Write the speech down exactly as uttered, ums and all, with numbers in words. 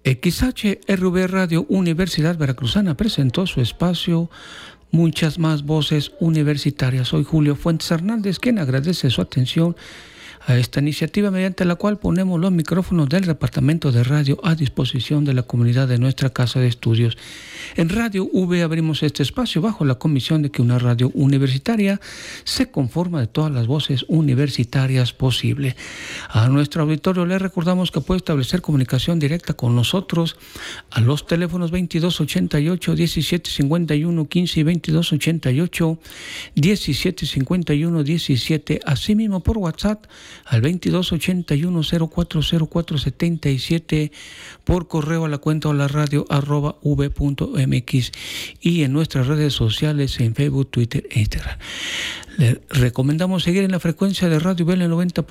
X H R V Radio Universidad Veracruzana presentó su espacio Muchas más voces universitarias. Soy Julio Fuentes Hernández, quien agradece su atención a esta iniciativa mediante la cual ponemos los micrófonos del Departamento de Radio a disposición de la comunidad de nuestra casa de estudios. En Radio V abrimos este espacio bajo la convicción de que una radio universitaria se conforma de todas las voces universitarias posibles. A nuestro auditorio le recordamos que puede establecer comunicación directa con nosotros a los teléfonos veintidós ochenta y ocho, diecisiete cincuenta y uno, quince y veintidós ochenta y ocho, diecisiete cincuenta y uno, diecisiete, asimismo por WhatsApp al veintidós ochenta y uno, cero cuatro cero cuatro setenta y siete, por correo a la cuenta o la radio arroba v punto m x y en nuestras redes sociales en Facebook, Twitter e Instagram. Le recomendamos seguir en la frecuencia de Radio V L noventa